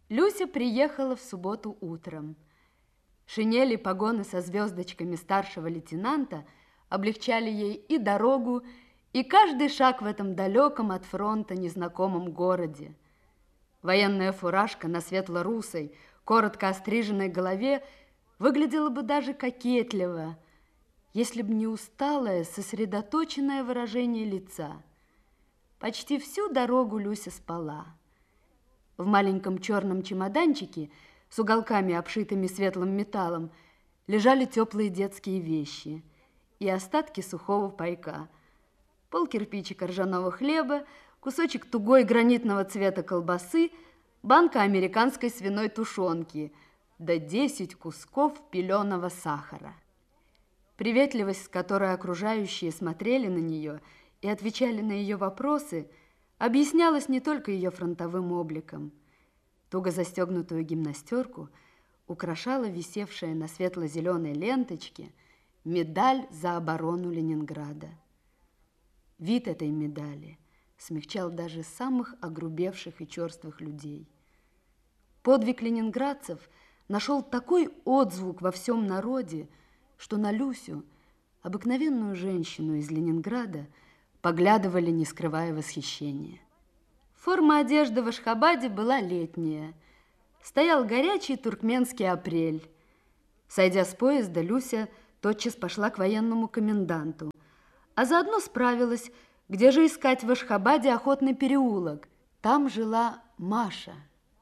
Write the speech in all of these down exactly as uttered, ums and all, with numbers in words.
Люся приехала в субботу утром. Шинели и погоны со звездочками старшего лейтенанта облегчали ей и дорогу, и каждый шаг в этом далеком от фронта незнакомом городе. Военная фуражка на светло-русой, коротко остриженной голове выглядела бы даже кокетливо, если бы не усталое, сосредоточенное выражение лица. Почти всю дорогу Люся спала. В маленьком черном чемоданчике с уголками, обшитыми светлым металлом, лежали теплые детские вещи и остатки сухого пайка. Пол кирпичика ржаного хлеба, кусочек тугой гранитного цвета колбасы, банка американской свиной тушенки, да десять кусков пеленого сахара. Приветливость, с которой окружающие смотрели на нее и отвечали на ее вопросы, объяснялась не только ее фронтовым обликом. Туго застегнутую гимнастерку украшала висевшая на светло-зеленой ленточке медаль за оборону Ленинграда. Вид этой медали смягчал даже самых огрубевших и черствых людей. Подвиг ленинградцев нашел такой отзвук во всем народе, что на Люсю, обыкновенную женщину из Ленинграда, поглядывали, не скрывая восхищения. Форма одежды в Ашхабаде была летняя. Стоял горячий туркменский апрель. Сойдя с поезда, Люся тотчас пошла к военному коменданту, а заодно справилась, где же искать в Ашхабаде охотный переулок. Там жила Маша.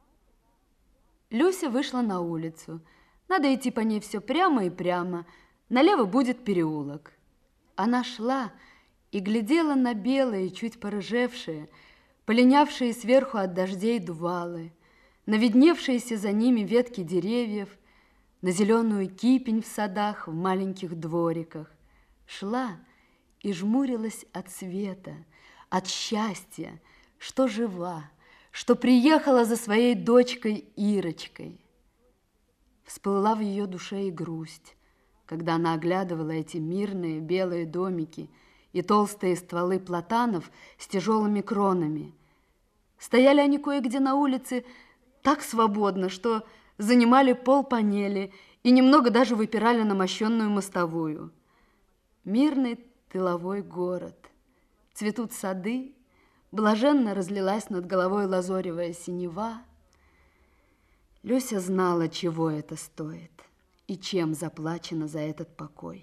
Люся вышла на улицу. Надо идти по ней все прямо и прямо. Налево будет переулок. Она шла и глядела на белые, чуть порыжевшие, полинявшие сверху от дождей дувалы, на видневшиеся за ними ветки деревьев, на зеленую кипень в садах, в маленьких двориках. Шла и жмурилась от света, от счастья, что жива, что приехала за своей дочкой Ирочкой. Всплыла в ее душе и грусть, когда она оглядывала эти мирные белые домики и толстые стволы платанов с тяжелыми кронами. Стояли они кое-где на улице так свободно, что занимали пол панели и немного даже выпирали на мощенную мостовую. Мирный тыловой город. Цветут сады, блаженно разлилась над головой лазоревая синева. Люся знала, чего это стоит и чем заплачено за этот покой.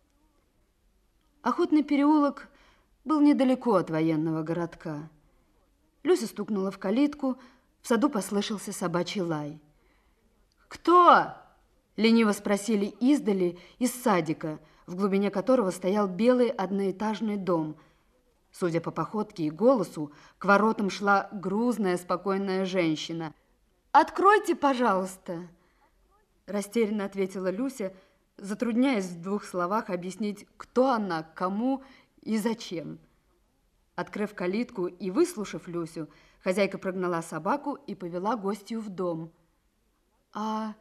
Охотный переулок был недалеко от военного городка. Люся стукнула в калитку, в саду послышался собачий лай. «Кто?» – лениво спросили издали из садика, в глубине которого стоял белый одноэтажный дом. Судя по походке и голосу, к воротам шла грузная, спокойная женщина. «Откройте, пожалуйста!» – растерянно ответила Люся, затрудняясь в двух словах объяснить, кто она, кому и зачем. Открыв калитку и выслушав Люсю, хозяйка прогнала собаку и повела гостью в дом. «А,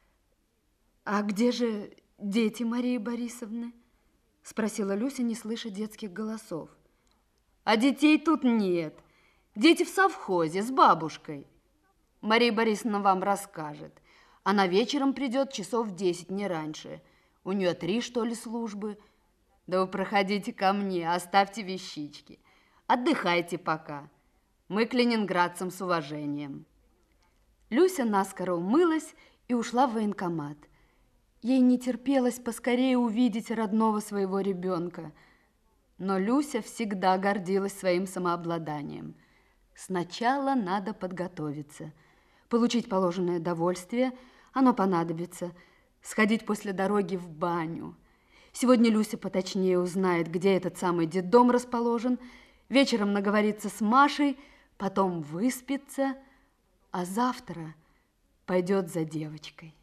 а где же дети Марии Борисовны?» – спросила Люся, не слыша детских голосов. «А детей тут нет. Дети в совхозе с бабушкой. Мария Борисовна вам расскажет. Она вечером придет часов в десять, не раньше. У нее три, что ли, службы. Да вы проходите ко мне, оставьте вещички. Отдыхайте пока. Мы к ленинградцам с уважением». Люся наскоро умылась и ушла в военкомат. Ей не терпелось поскорее увидеть родного своего ребенка. Но Люся всегда гордилась своим самообладанием. Сначала надо подготовиться, получить положенное довольствие, оно понадобится, сходить после дороги в баню. Сегодня Люся поточнее узнает, где этот самый детдом расположен, вечером наговорится с Машей, потом выспится, а завтра пойдет за девочкой.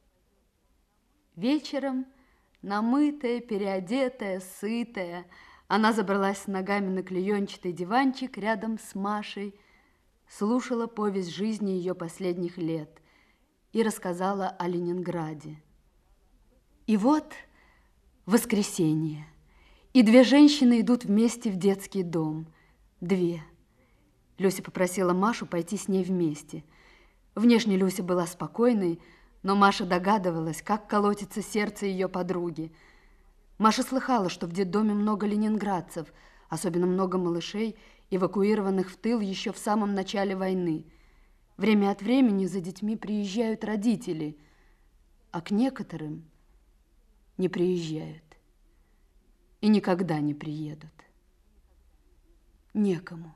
Вечером, намытая, переодетая, сытая, она забралась с ногами на клеенчатый диванчик рядом с Машей, слушала повесть жизни ее последних лет и рассказала о Ленинграде. И вот воскресенье, и две женщины идут вместе в детский дом. Две. Люся попросила Машу пойти с ней вместе. Внешне Люся была спокойной, но Маша догадывалась, как колотится сердце ее подруги. Маша слыхала, что в детдоме много ленинградцев, особенно много малышей, эвакуированных в тыл еще в самом начале войны. Время от времени за детьми приезжают родители, а к некоторым не приезжают и никогда не приедут. Некому.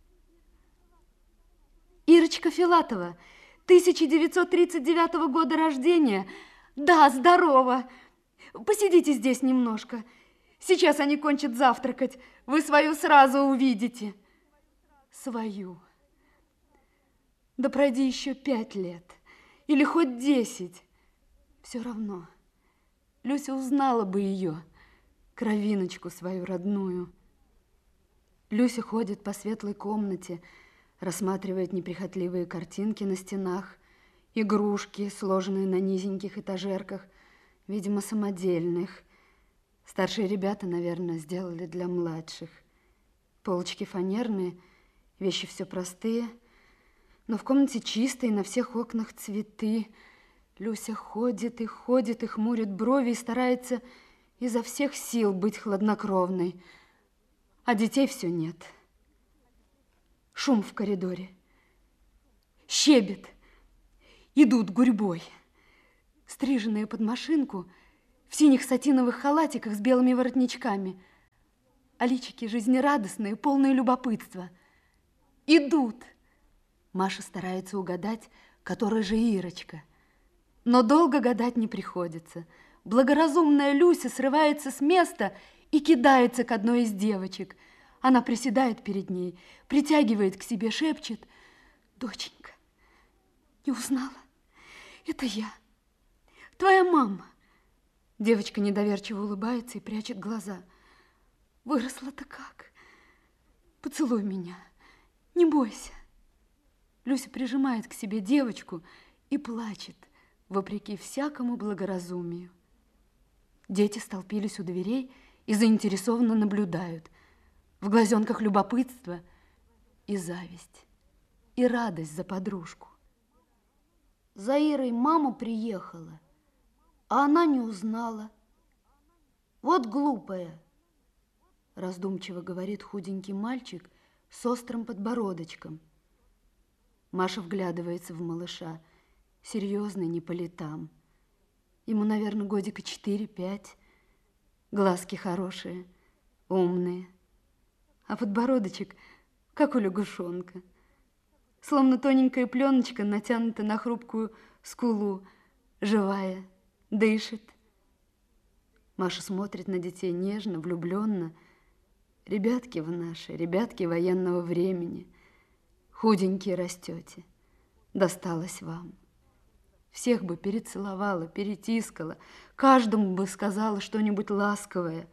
Ирочка Филатова, тысяча девятьсот тридцать девятого года рождения. Да, здорово. Посидите здесь немножко. Сейчас они кончат завтракать. Вы свою сразу увидите. Свою. Да пройди еще пять лет. Или хоть десять. Все равно. Люся узнала бы ее, кровиночку свою родную. Люся ходит по светлой комнате, рассматривает неприхотливые картинки на стенах, игрушки, сложенные на низеньких этажерках, видимо, самодельных. Старшие ребята, наверное, сделали для младших. Полочки фанерные, вещи все простые, но в комнате чисто и на всех окнах цветы. Люся ходит и ходит и хмурит брови и старается изо всех сил быть хладнокровной. А детей все нет. Шум в коридоре. Щебет. Идут гурьбой. Стриженные под машинку, в синих сатиновых халатиках с белыми воротничками. А личики жизнерадостные, полные любопытства. Идут. Маша старается угадать, которая же Ирочка. Но долго гадать не приходится. Благоразумная Люся срывается с места и кидается к одной из девочек. Она приседает перед ней, притягивает к себе, шепчет: «Доченька, не узнала? Это я, твоя мама». Девочка недоверчиво улыбается и прячет глаза. «Выросла-то как? Поцелуй меня, не бойся». Люся прижимает к себе девочку и плачет, вопреки всякому благоразумию. Дети столпились у дверей и заинтересованно наблюдают. В глазенках любопытство и зависть, и радость за подружку. За Ирой мама приехала, а она не узнала. Вот глупая, раздумчиво говорит худенький мальчик с острым подбородочком. Маша вглядывается в малыша, серьезный, не по летам. Ему, наверное, годика четыре-пять. Глазки хорошие, умные. А подбородочек, как у лягушонка. Словно тоненькая пленочка натянута на хрупкую скулу. Живая, дышит. Маша смотрит на детей нежно, влюбленно. Ребятки вы наши, ребятки военного времени. Худенькие растете. Досталось вам. Всех бы перецеловала, перетискала, каждому бы сказала что-нибудь ласковое.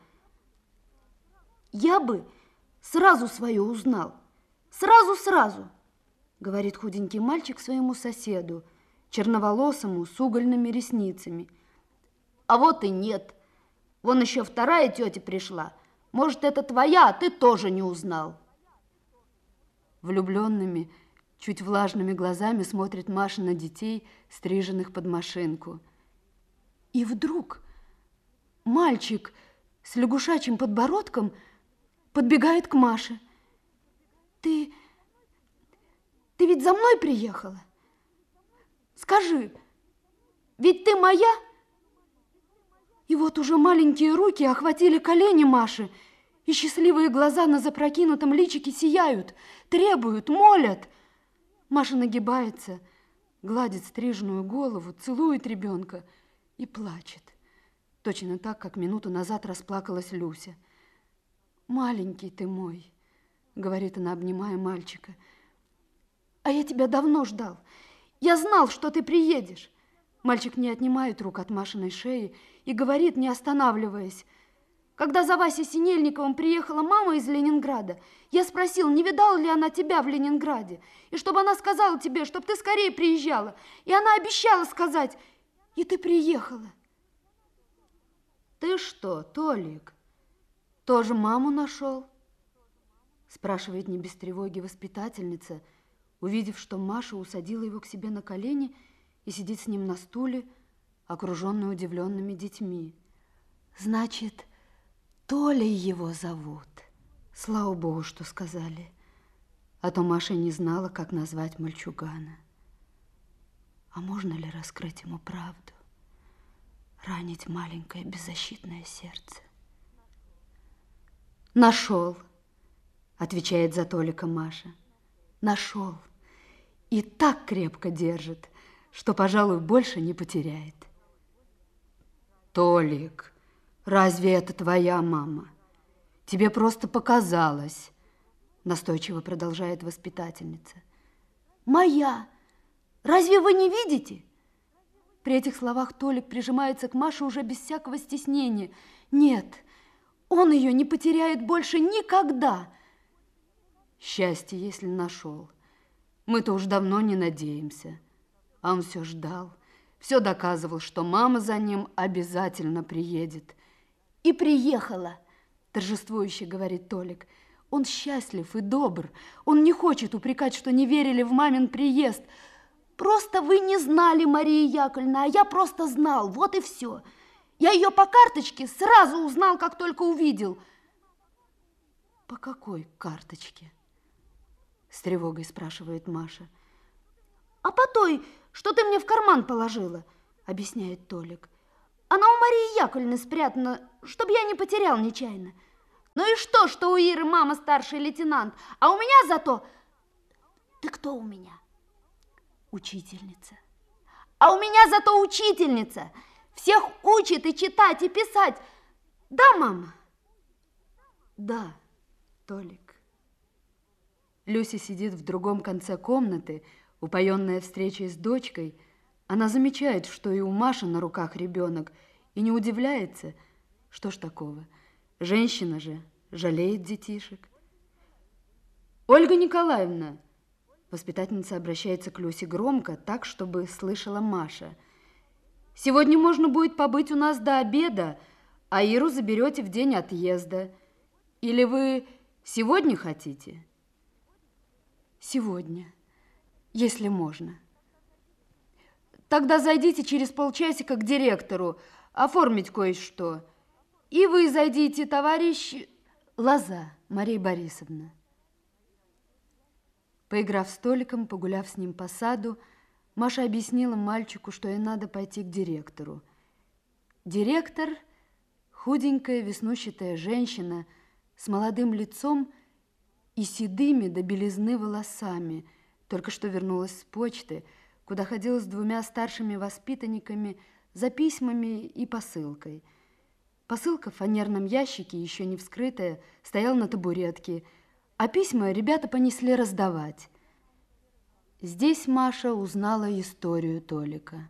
«Я бы сразу свое узнал, сразу-сразу», говорит худенький мальчик своему соседу, черноволосому, с угольными ресницами. «А вот и нет. Вон еще вторая тетя пришла. Может, это твоя, а ты тоже не узнал». Влюбленными, чуть влажными глазами смотрит Маша на детей, стриженных под машинку. И вдруг мальчик с лягушачьим подбородком подбегает к Маше. «Ты... ты ведь за мной приехала? Скажи, ведь ты моя?» И вот уже маленькие руки охватили колени Маши, и счастливые глаза на запрокинутом личике сияют, требуют, молят. Маша нагибается, гладит стриженную голову, целует ребенка и плачет. Точно так, как минуту назад расплакалась Люся. «Маленький ты мой», — говорит она, обнимая мальчика. «А я тебя давно ждал. Я знал, что ты приедешь». Мальчик не отнимает рук от Машиной шеи и говорит, не останавливаясь: «Когда за Васей Синельниковым приехала мама из Ленинграда, я спросил, не видала ли она тебя в Ленинграде, и чтобы она сказала тебе, чтобы ты скорее приезжала. И она обещала сказать, и ты приехала». «Ты что, Толик, тоже маму нашел?» Спрашивает не без тревоги воспитательница, увидев, что Маша усадила его к себе на колени и сидит с ним на стуле, окруженный удивленными детьми. Значит, Толей его зовут. Слава Богу, что сказали. А то Маша не знала, как назвать мальчугана. А можно ли раскрыть ему правду? Ранить маленькое беззащитное сердце? Нашел, отвечает за Толика Маша. Нашел. И так крепко держит, что, пожалуй, больше не потеряет. Толик, разве это твоя мама? Тебе просто показалось, настойчиво продолжает воспитательница. Моя? Разве вы не видите? При этих словах Толик прижимается к Маше уже без всякого стеснения. Нет, он ее не потеряет больше никогда. Счастье, если нашел. Мы-то уж давно не надеемся. А он все ждал, все доказывал, что мама за ним обязательно приедет. И приехала, торжествующе говорит Толик. Он счастлив и добр. Он не хочет упрекать, что не верили в мамин приезд. Просто вы не знали, Мария Яковлевна, а я просто знал, вот и все. Я ее по карточке сразу узнал, как только увидел. По какой карточке? С тревогой спрашивает Маша. А по той, что ты мне в карман положила, объясняет Толик. Она у Марии Яковлевны спрятана, чтобы я не потерял нечаянно. Ну и что, что у Иры мама старший лейтенант, а у меня зато... Ты кто у меня? Учительница. А у меня зато учительница. Всех учит и читать, и писать. Да, мама? Да, Толик. Люся сидит в другом конце комнаты, упоенная встречей с дочкой. Она замечает, что и у Маши на руках ребенок, и не удивляется. Что ж такого? Женщина же жалеет детишек. Ольга Николаевна, воспитательница обращается к Люсе громко, так, чтобы слышала Маша. Сегодня можно будет побыть у нас до обеда, а Иру заберете в день отъезда. Или вы сегодня хотите? Сегодня, если можно. Тогда зайдите через полчасика к директору, оформить кое-что. И вы зайдите, товарищ Лоза Мария Борисовна. Поиграв с Толиком, погуляв с ним по саду, Маша объяснила мальчику, что ей надо пойти к директору. Директор, худенькая, веснущатая женщина с молодым лицом и седыми до белизны волосами, только что вернулась с почты, куда ходила с двумя старшими воспитанниками за письмами и посылкой. Посылка в фанерном ящике, еще не вскрытая, стояла на табуретке, а письма ребята понесли раздавать. Здесь Маша узнала историю Толика.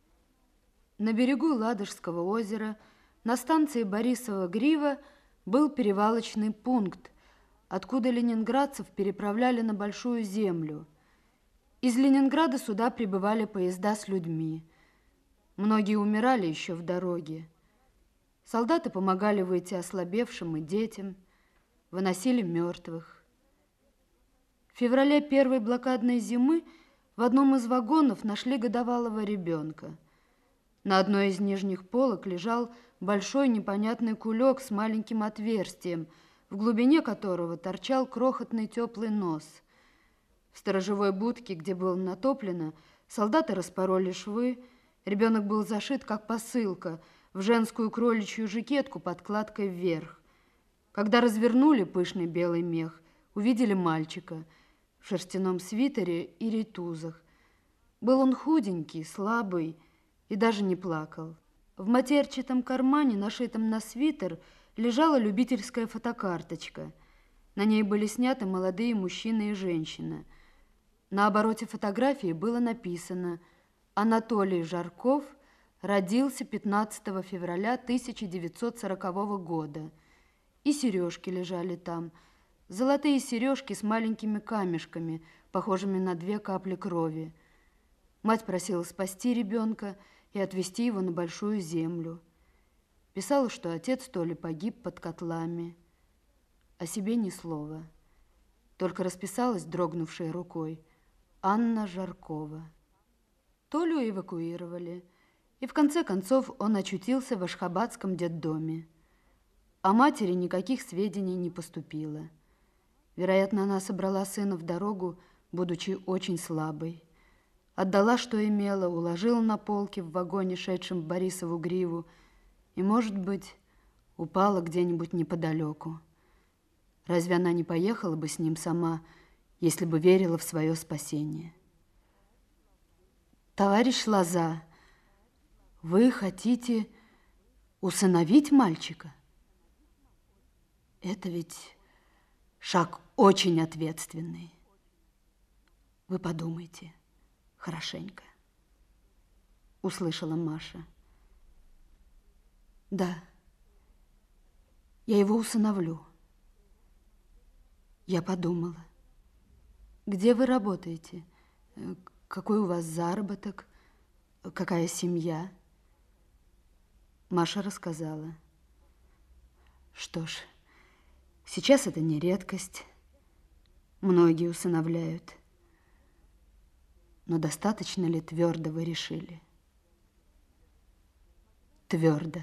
На берегу Ладожского озера, на станции Борисова-Грива, был перевалочный пункт, откуда ленинградцев переправляли на Большую Землю. Из Ленинграда сюда прибывали поезда с людьми. Многие умирали еще в дороге. Солдаты помогали выйти ослабевшим и детям, выносили мертвых. В феврале первой блокадной зимы в одном из вагонов нашли годовалого ребенка. На одной из нижних полок лежал большой непонятный кулек с маленьким отверстием, в глубине которого торчал крохотный теплый нос. В сторожевой будке, где было натоплено, солдаты распороли швы, ребенок был зашит, как посылка, в женскую кроличью жакетку подкладкой вверх. Когда развернули пышный белый мех, увидели мальчика в шерстяном свитере и рейтузах. Был он худенький, слабый и даже не плакал. В матерчатом кармане, нашитом на свитер, лежала любительская фотокарточка. На ней были сняты молодые мужчина и женщина. На обороте фотографии было написано: Анатолий Жарков родился пятнадцатого февраля тысяча девятьсот сорокового года. И сережки лежали там. Золотые сережки с маленькими камешками, похожими на две капли крови. Мать просила спасти ребенка и отвезти его на Большую Землю. Писала, что отец то ли погиб под котлами. О себе ни слова. Только расписалась дрогнувшей рукой. Анна Жаркова. Толю эвакуировали, и в конце концов он очутился в Ашхабадском детдоме. О матери никаких сведений не поступило. Вероятно, она собрала сына в дорогу, будучи очень слабой. Отдала, что имела, уложила на полке в вагоне, шедшем в Борисову Гриву, и, может быть, упала где-нибудь неподалеку. Разве она не поехала бы с ним сама, если бы верила в свое спасение? Товарищ Лоза, вы хотите усыновить мальчика? Это ведь шаг очень ответственный. Вы подумайте хорошенько. Услышала Маша. Да, я его усыновлю. Я подумала. Где вы работаете? Какой у вас заработок? Какая семья? Маша рассказала. Что ж, сейчас это не редкость. Многие усыновляют. Но достаточно ли твердо вы решили? Твердо.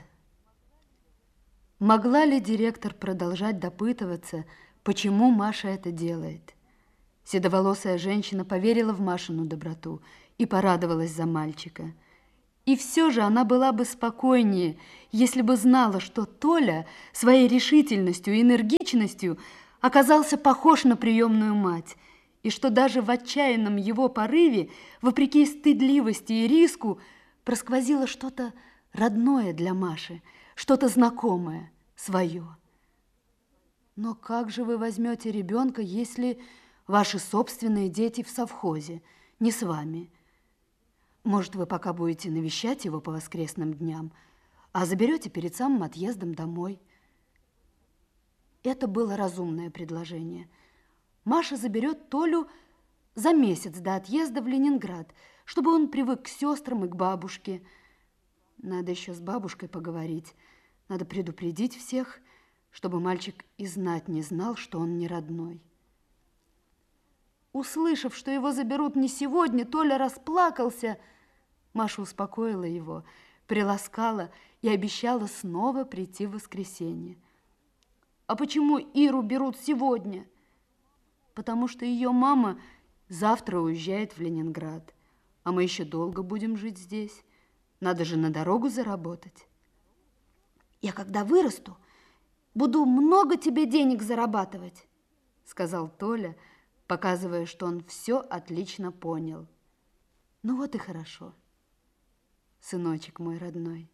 Могла ли директор продолжать допытываться, почему Маша это делает? Седоволосая женщина поверила в Машину доброту и порадовалась за мальчика. И все же она была бы спокойнее, если бы знала, что Толя своей решительностью и энергичностью оказался похож на приемную мать, и что даже в отчаянном его порыве, вопреки стыдливости и риску, просквозило что-то родное для Маши, что-то знакомое, свое. Но как же вы возьмете ребенка, если ваши собственные дети в совхозе, не с вами? Может, вы пока будете навещать его по воскресным дням, а заберете перед самым отъездом домой? Это было разумное предложение. Маша заберет Толю за месяц до отъезда в Ленинград, чтобы он привык к сестрам и к бабушке. Надо еще с бабушкой поговорить. Надо предупредить всех, чтобы мальчик и знать не знал, что он не родной. Услышав, что его заберут не сегодня, Толя расплакался. Маша успокоила его, приласкала и обещала снова прийти в воскресенье. А почему Иру берут сегодня? Потому что ее мама завтра уезжает в Ленинград, а мы еще долго будем жить здесь. Надо же на дорогу заработать. Я, когда вырасту, буду много тебе денег зарабатывать, сказал Толя, показывая, что он все отлично понял. Ну вот и хорошо, сыночек мой родной.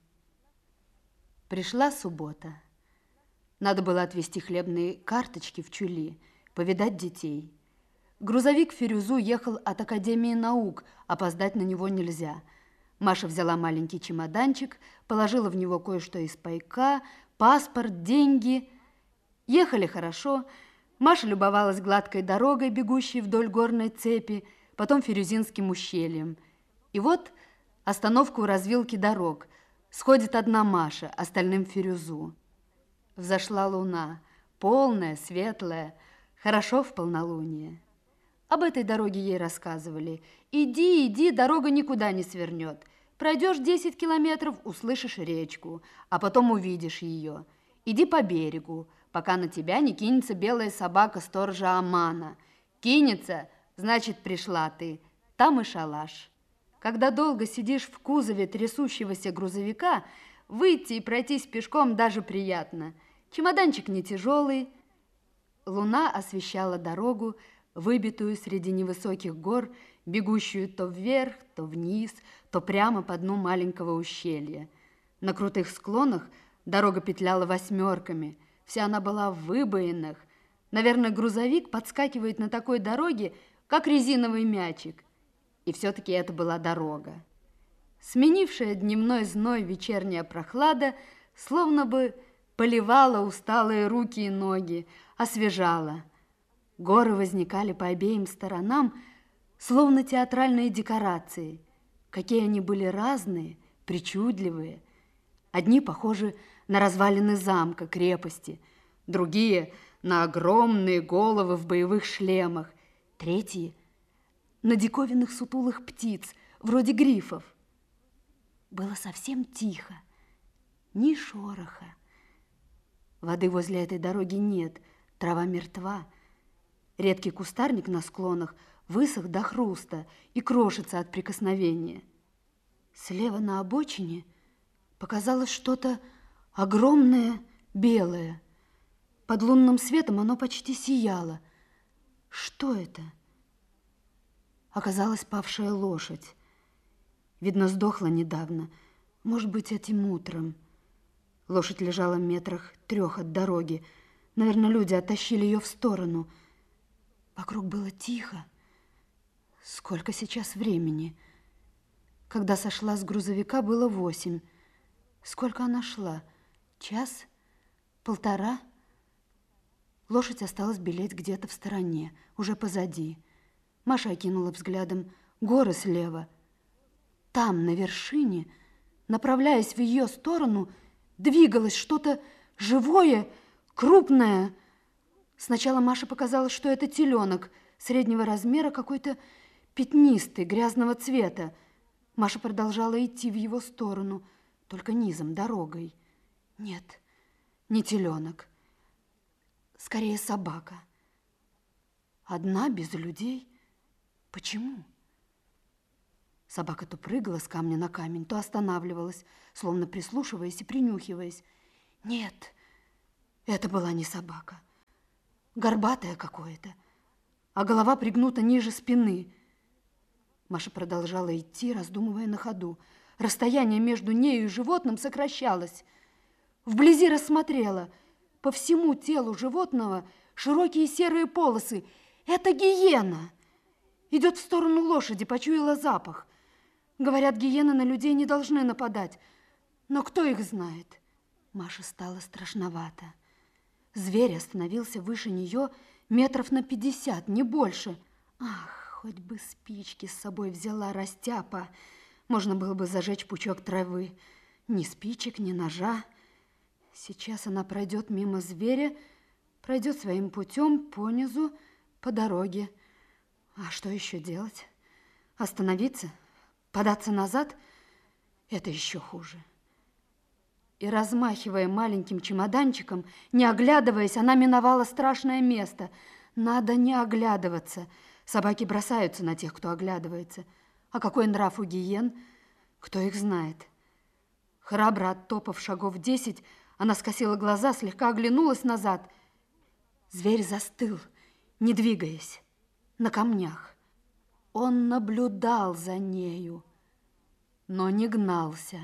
Пришла суббота. Надо было отвезти хлебные карточки в Чули, повидать детей. Грузовик в Фирюзу ехал от Академии наук, опоздать на него нельзя. Маша взяла маленький чемоданчик, положила в него кое-что из пайка, паспорт, деньги. Ехали хорошо. Маша любовалась гладкой дорогой, бегущей вдоль горной цепи, потом Фирюзинским ущельем. И вот остановка у развилки дорог. Сходит одна Маша, остальным Фирюзу. Взошла луна, полная, светлая, хорошо в полнолуние. Об этой дороге ей рассказывали. Иди, иди, дорога никуда не свернет. Пройдешь десять километров, услышишь речку, а потом увидишь ее. Иди по берегу, пока на тебя не кинется белая собака сторожа Амана. Кинется, значит, пришла ты. Там и шалаш. Когда долго сидишь в кузове трясущегося грузовика, выйти и пройтись пешком даже приятно. Чемоданчик не тяжелый. Луна освещала дорогу, выбитую среди невысоких гор, бегущую то вверх, то вниз, то прямо по дну маленького ущелья. На крутых склонах дорога петляла восьмерками, вся она была в выбоинах. Наверное, грузовик подскакивает на такой дороге, как резиновый мячик. И все-таки это была дорога. Сменившая дневной зной вечерняя прохлада словно бы поливала усталые руки и ноги, освежала. Горы возникали по обеим сторонам, словно театральные декорации. Какие они были разные, причудливые. Одни похожи на развалины замка, крепости, другие – на огромные головы в боевых шлемах, третьи – на диковинных сутулых птиц, вроде грифов. Было совсем тихо, ни шороха. Воды возле этой дороги нет, трава мертва. Редкий кустарник на склонах высох до хруста и крошится от прикосновения. Слева на обочине показалось что-то огромное, белое. Под лунным светом оно почти сияло. Что это? Оказалась павшая лошадь. Видно, сдохла недавно, может быть, этим утром. Лошадь лежала в метрах трех от дороги. Наверное, люди оттащили ее в сторону. Вокруг было тихо. Сколько сейчас времени? Когда сошла с грузовика, было восемь. Сколько она шла? Час? Полтора? Лошадь осталась белеть где-то в стороне, уже позади. Маша окинула взглядом горы слева. Там, на вершине, направляясь в ее сторону, двигалось что-то живое, крупное. Сначала Маше показалось, что это теленок среднего размера, какой-то пятнистый, грязного цвета. Маша продолжала идти в его сторону, только низом, дорогой. Нет, не теленок, скорее собака. Одна, без людей. Почему? Собака то прыгала с камня на камень, то останавливалась, словно прислушиваясь и принюхиваясь. Нет, это была не собака. Горбатая какое-то, а голова пригнута ниже спины. Маша продолжала идти, раздумывая на ходу. Расстояние между нею и животным сокращалось. Вблизи рассмотрела. По всему телу животного широкие серые полосы. Это гиена. Идет в сторону лошади, почуяла запах. Говорят, гиены на людей не должны нападать. Но кто их знает? Маше стало страшновато. Зверь остановился выше нее метров на пятьдесят, не больше. Ах, хоть бы спички с собой взяла, растяпа. Можно было бы зажечь пучок травы. Ни спичек, ни ножа. Сейчас она пройдет мимо зверя, пройдет своим путем по низу, по дороге. А что еще делать? Остановиться? Податься назад? Это еще хуже. И, размахивая маленьким чемоданчиком, не оглядываясь, она миновала страшное место. Надо не оглядываться. Собаки бросаются на тех, кто оглядывается. А какой нрав у гиен? Кто их знает? Храбро оттопав шагов десять, она скосила глаза, слегка оглянулась назад. Зверь застыл, не двигаясь, на камнях. Он наблюдал за нею, но не гнался.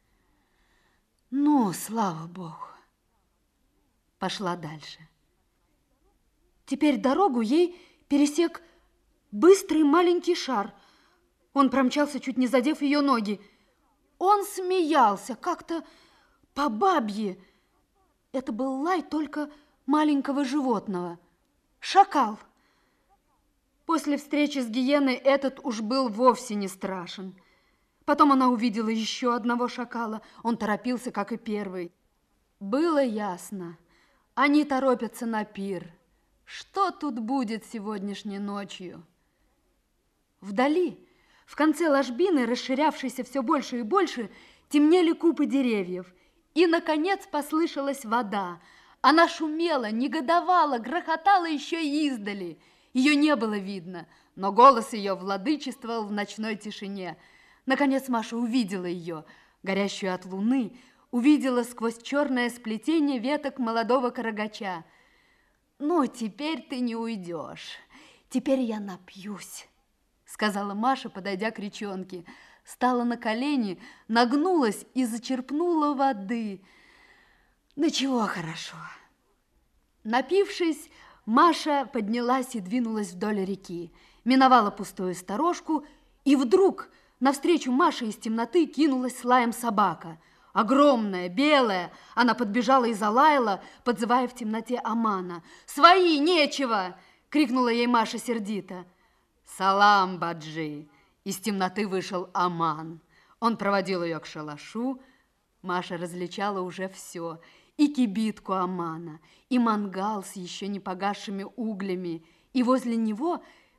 Ну, слава Богу. Пошла дальше. Теперь дорогу ей пересек быстрый маленький шар. Он промчался, чуть не задев ее ноги. Он смеялся, как-то по бабье. Это был лай только маленького животного. Шакал. После встречи с гиеной этот уж был вовсе не страшен. Потом она увидела еще одного шакала. Он торопился, как и первый. Было ясно. Они торопятся на пир. Что тут будет сегодняшней ночью? Вдали, в конце ложбины, расширявшейся все больше и больше, темнели купы деревьев. И, наконец, послышалась вода. Она шумела, негодовала, грохотала еще и издали. Ее не было видно, но голос ее владычествовал в ночной тишине. Наконец Маша увидела ее, горящую от луны, увидела сквозь черное сплетение веток молодого карагача. «Ну, теперь ты не уйдешь, теперь я напьюсь», — сказала Маша, подойдя к речонке. Стала на колени, нагнулась и зачерпнула воды. Да чего хорошо. Напившись, Маша поднялась и двинулась вдоль реки, миновала пустую сторожку, и вдруг навстречу Маше из темноты кинулась с лаем собака. Огромная, белая, она подбежала и залаяла, подзывая в темноте Амана. «Свои, нечего!» — крикнула ей Маша сердито. «Салам, Баджи!» Из темноты вышел Аман. Он проводил ее к шалашу. Маша различала уже все. И кибитку Амана, и мангал с еще не погасшими углями. И возле него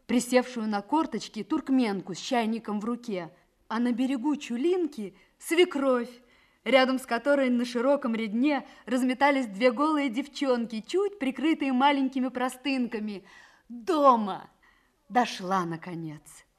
присевшую на корточки туркменку с чайником в руке, а на берегу Чулинки свекровь, рядом с которой на широком редне разметались две голые девчонки, чуть прикрытые маленькими простынками. Дома! Дошла, наконец.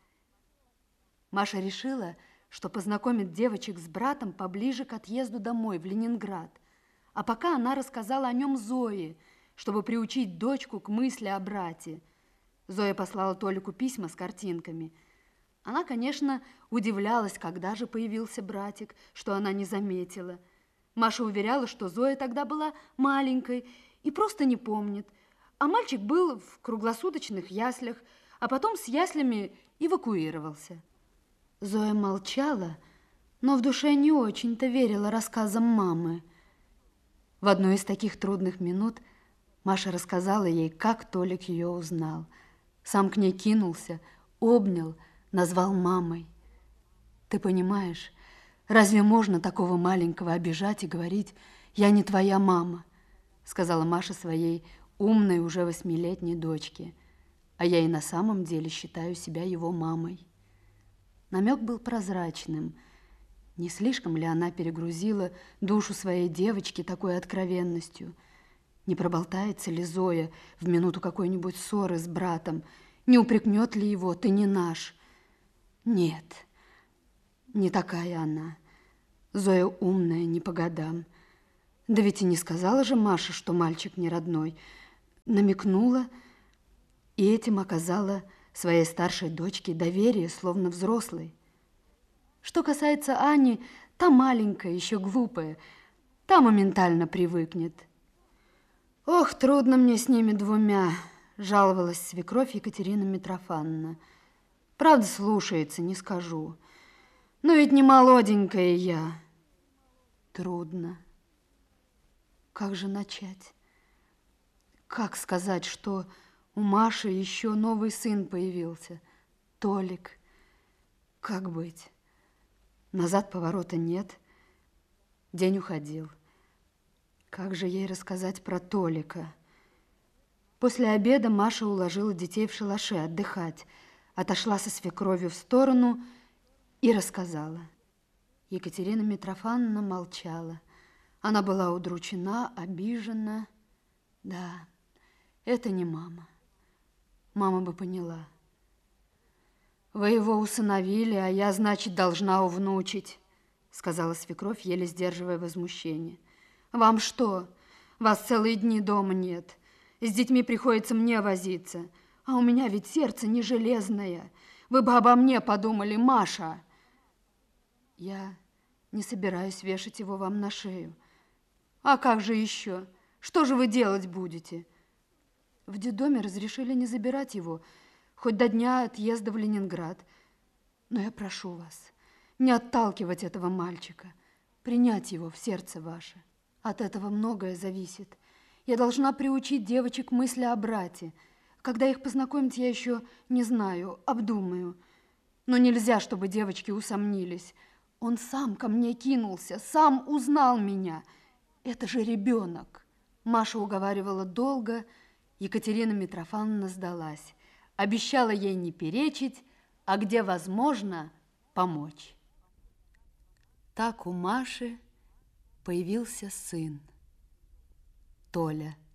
Маша решила, что познакомит девочек с братом поближе к отъезду домой, в Ленинград. А пока она рассказала о нем Зое, чтобы приучить дочку к мысли о брате. Зоя послала Толику письма с картинками. Она, конечно, удивлялась, когда же появился братик, что она не заметила. Маша уверяла, что Зоя тогда была маленькой и просто не помнит. А мальчик был в круглосуточных яслях, а потом с яслями эвакуировался. Зоя молчала, но в душе не очень-то верила рассказам мамы. В одну из таких трудных минут Маша рассказала ей, как Толик ее узнал. Сам к ней кинулся, обнял, назвал мамой. Ты понимаешь, разве можно такого маленького обижать и говорить: «Я не твоя мама», сказала Маша своей умной уже восьмилетней дочке. А я и на самом деле считаю себя его мамой. Намек был прозрачным. Не слишком ли она перегрузила душу своей девочки такой откровенностью? Не проболтается ли Зоя в минуту какой-нибудь ссоры с братом? Не упрекнет ли его: ты не наш? Нет, не такая она. Зоя умная, не по годам. Да ведь и не сказала же Маша, что мальчик не родной. Намекнула и этим оказала своей старшей дочке доверие, словно взрослой. Что касается Ани, та маленькая, еще глупая, та моментально привыкнет. Ох, трудно мне с ними двумя, жаловалась свекровь Екатерина Митрофановна. Правда, слушается, не скажу. Но ведь не молоденькая я. Трудно. Как же начать? Как сказать, что у Маши еще новый сын появился? Толик. Как быть? Назад поворота нет. День уходил. Как же ей рассказать про Толика? После обеда Маша уложила детей в шалаше отдыхать, отошла со свекровью в сторону и рассказала. Екатерина Митрофановна молчала. Она была удручена, обижена. Да, это не мама. Мама бы поняла. Вы его усыновили, а я, значит, должна увнучить, сказала свекровь, еле сдерживая возмущение. Вам что? Вас целые дни дома нет. С детьми приходится мне возиться. А у меня ведь сердце не железное. Вы бы обо мне подумали, Маша. Я не собираюсь вешать его вам на шею. А как же еще? Что же вы делать будете? В детдоме разрешили не забирать его, хоть до дня отъезда в Ленинград. Но я прошу вас не отталкивать этого мальчика, принять его в сердце ваше. От этого многое зависит. Я должна приучить девочек к мысли о брате. Когда их познакомить, я еще не знаю, обдумаю. Но нельзя, чтобы девочки усомнились. Он сам ко мне кинулся, сам узнал меня. Это же ребенок. Маша уговаривала долго. Екатерина Митрофановна сдалась. Обещала ей не перечить, а где возможно, помочь. Так у Маши появился сын, Толя.